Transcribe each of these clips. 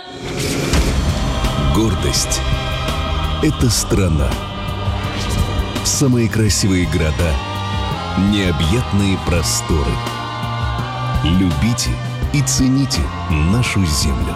Гордость — это страна. Самые красивые города, необъятные просторы. Любите и цените нашу землю.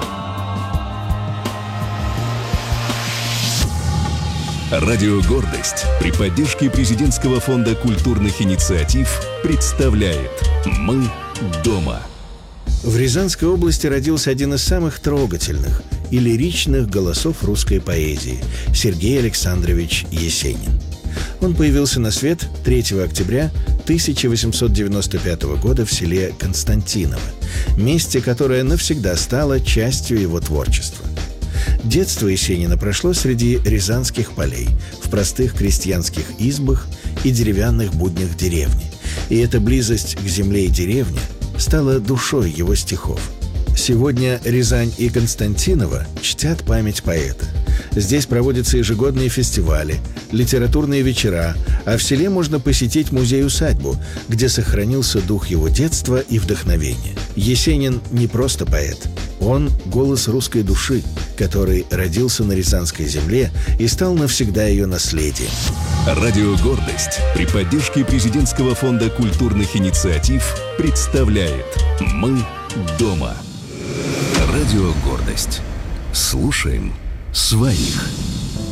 Радио «Гордость» при поддержке Президентского фонда культурных инициатив представляет «Мы дома». В Рязанской области родился один из самых трогательных и лиричных голосов русской поэзии – Сергей Александрович Есенин. Он появился на свет 3 октября 1895 года в селе Константиново, месте, которое навсегда стало частью его творчества. Детство Есенина прошло среди рязанских полей, в простых крестьянских избах и деревянных буднях деревни. И эта близость к земле и деревне стала душой его стихов. Сегодня Рязань и Константиново чтят память поэта. Здесь проводятся ежегодные фестивали, литературные вечера, а в селе можно посетить музей-усадьбу, где сохранился дух его детства и вдохновения. Есенин не просто поэт. Он — голос русской души, который родился на рязанской земле и стал навсегда ее наследием. Радио «Гордость» при поддержке Президентского фонда культурных инициатив представляет «Мы дома». Радио «Гордость». Слушаем своих.